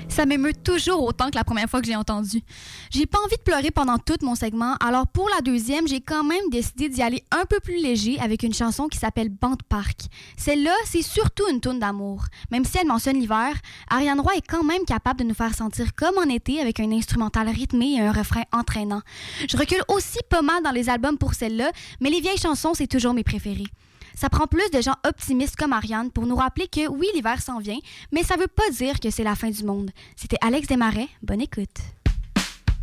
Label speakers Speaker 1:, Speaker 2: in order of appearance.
Speaker 1: Ça m'émeut toujours autant que la première fois que je l'ai entendu. J'ai pas envie de pleurer pendant tout mon segment, alors pour la deuxième, j'ai quand même décidé d'y aller un peu plus léger avec une chanson qui s'appelle Bande Park. Celle-là, c'est surtout une toune d'amour. Même si elle mentionne l'hiver, Ariane Roy est quand même capable de nous faire sentir comme en été avec un instrumental rythmé et un refrain entraînant. Je recule aussi pas mal dans les albums pour celle-là, mais les vieilles chansons, c'est toujours mes préférées. Ça prend plus de gens optimistes comme Ariane pour nous rappeler que oui, l'hiver s'en vient, mais ça veut pas dire que c'est la fin du monde. C'était Alex Desmarais. Bonne écoute.